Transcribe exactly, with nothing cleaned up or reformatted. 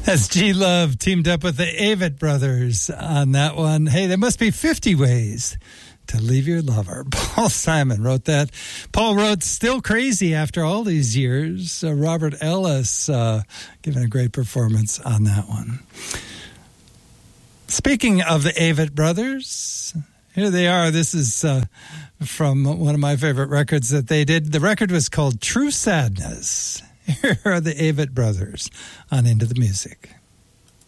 As G-Love teamed up with the Avett Brothers on that one. Hey, there must be fifty ways to leave your lover. Paul Simon wrote that. Paul wrote Still Crazy after all these years. Uh, Robert Ellis uh, giving a great performance on that one. Speaking of the Avett Brothers, here they are. This is uh, from one of my favorite records that they did. The record was called True Sadness. Here are the Avett Brothers on Into the Music.